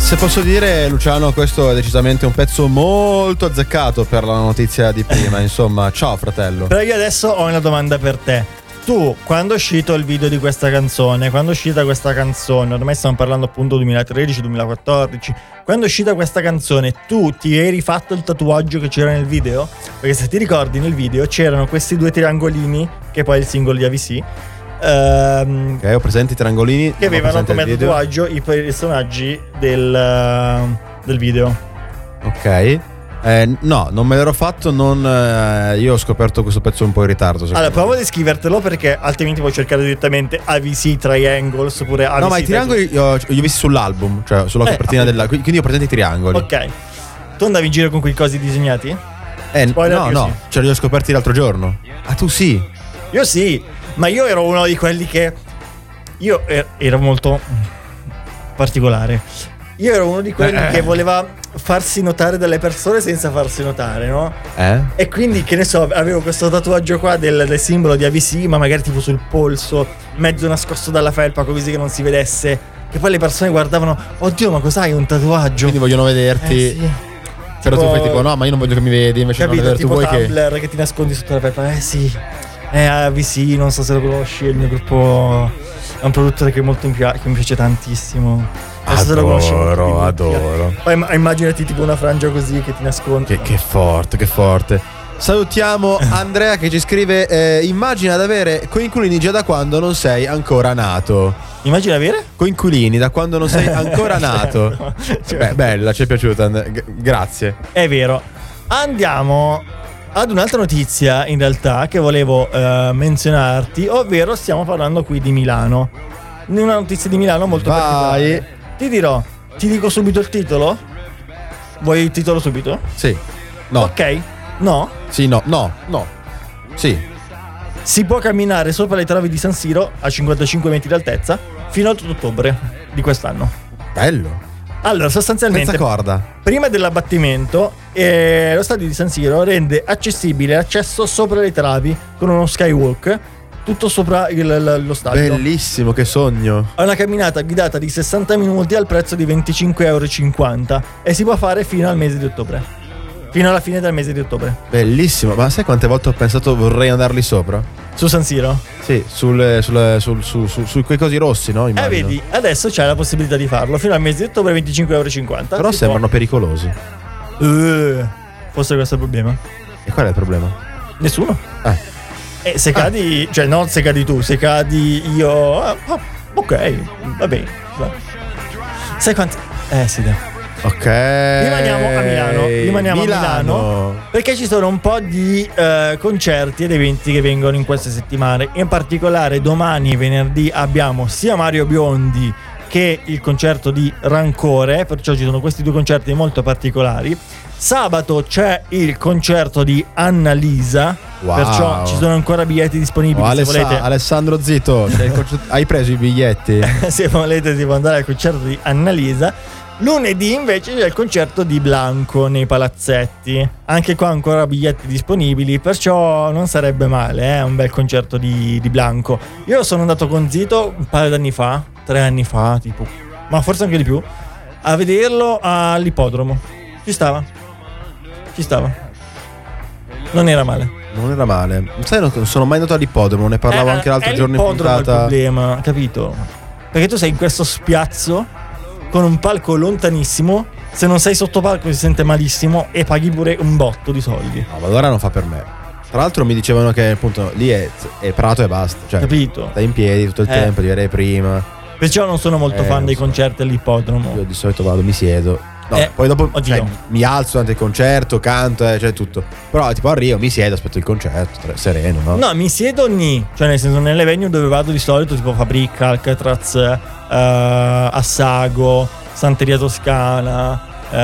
Se posso dire, Luciano, questo è decisamente un pezzo molto azzeccato per la notizia di prima. Insomma, ciao fratello. Però io adesso ho una domanda per te. Tu, quando è uscito il video di questa canzone, quando è uscita questa canzone, ormai stiamo parlando appunto 2013-2014, quando è uscita questa canzone, tu ti eri fatto il tatuaggio che c'era nel video? Perché se ti ricordi, nel video c'erano questi due triangolini, che poi è il singolo di AVC, Ok, ho presente i triangolini che avevano come tatuaggio i personaggi del video. Ok. No, non me l'ero fatto. Io ho scoperto questo pezzo un po' in ritardo. Allora, provo di scrivertelo, perché altrimenti puoi cercare direttamente AVC Triangles oppure AVC. No, ma i triangoli li ho visti sull'album, cioè sulla copertina okay. quindi ho presente i triangoli. Ok. Tu andavi in giro con quei cosi disegnati? Spoiler, no, sì. Ce li ho scoperti l'altro giorno. Ah, tu sì? Io sì, ma io ero uno di quelli che... Io ero molto particolare. Io ero uno di quelli che voleva farsi notare dalle persone senza farsi notare, no? E quindi, che ne so, avevo questo tatuaggio qua del simbolo di AVC, ma magari tipo sul polso, mezzo nascosto dalla felpa, così che non si vedesse. Che poi le persone guardavano, oddio, ma cos'hai, un tatuaggio? Quindi vogliono vederti. Sì. Però tu fai tipo, no, ma io non voglio che mi vedi, invece capito, non vederti tipo vuoi Tumblr che ti nascondi sotto la felpa. Sì. AVC, non so se lo conosci, il mio gruppo è un produttore che molto che mi piace tantissimo. Non so se lo conosci. Adoro. Poi immaginati tipo una frangia così che ti nascondi. Che forte. Salutiamo Andrea che ci scrive: immagina ad avere coinquilini già da quando non sei ancora nato. Immagina avere? Coinquilini da quando non sei ancora nato. Beh, bella, ci è piaciuta. Grazie. È vero. Andiamo ad un'altra notizia, in realtà, che volevo menzionarti, ovvero stiamo parlando qui di Milano. Una notizia di Milano molto particolare. Ti dico subito il titolo? Vuoi il titolo subito? Sì. No. Ok. No? Sì, no. Sì. Si può camminare sopra le travi di San Siro a 55 metri d'altezza fino all'8 ottobre di quest'anno. Bello. Allora, sostanzialmente, senza corda. Prima dell'abbattimento, lo stadio di San Siro rende accessibile l'accesso sopra le travi con uno skywalk tutto sopra lo stadio. Bellissimo, che sogno. È una camminata guidata di 60 minuti al prezzo di 25,50 € e si può fare fino al mese di ottobre. Fino alla fine del mese di ottobre. Bellissimo. Ma sai quante volte ho pensato vorrei andarli sopra? Su San Siro? Sì, su quei cosi rossi, no? Immagino. Vedi, adesso c'è la possibilità di farlo fino al mese di ottobre, 25,50 €. Però sembrano pericolosi. Forse questo è il problema. E qual è il problema? Nessuno. Se cadi, cioè non se cadi tu, se cadi io. Ok, va bene. Sai quanti? Sì, dai. Ok. Rimaniamo a Milano perché ci sono un po' di concerti ed eventi che vengono in queste settimane. In particolare domani, venerdì, abbiamo sia Mario Biondi che il concerto di Rancore, perciò ci sono questi due concerti molto particolari. Sabato c'è il concerto di Annalisa, perciò ci sono ancora biglietti disponibili. Se volete. Alessandro Zito, hai preso i biglietti? Se volete si può andare al concerto di Annalisa. Lunedì invece c'è il concerto di Blanco nei palazzetti. Anche qua ancora biglietti disponibili, perciò non sarebbe male, un bel concerto di Blanco. Io sono andato con Zito un paio d'anni fa, 3 anni fa tipo, ma forse anche di più, a vederlo all'ippodromo. Ci stava. Non era male. Sai, non sono mai andato all'ippodromo, ne parlavo anche l'altro giorno in puntata. È il problema, capito? Perché tu sei in questo spiazzo con un palco lontanissimo, se non sei sotto palco si sente malissimo e paghi pure un botto di soldi. No, ma allora non fa per me. Tra l'altro mi dicevano che appunto lì è prato e basta, cioè capito? Stai in piedi tutto il tempo, direi prima. Perciò non sono molto fan dei concerti all'ippodromo. Io di solito vado, mi siedo. No, poi dopo mi alzo durante il concerto, canto, cioè tutto. Però tipo arrivo, mi siedo, aspetto il concerto, sereno, no? No, mi siedo cioè nel senso, nelle venue dove vado di solito, tipo Fabrica, Alcatraz, Assago, Santeria Toscana,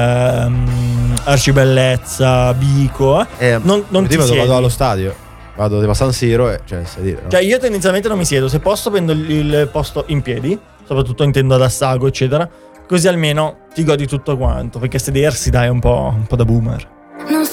Arcibellezza, Bico. Non ti siedi. Vado allo stadio, vado a San Siro e cioè sedere, no? Cioè io tendenzialmente non mi siedo, se posso prendo il posto in piedi, soprattutto intendo ad Assago eccetera, così almeno ti godi tutto quanto, perché sedersi dai è un po' da boomer. Non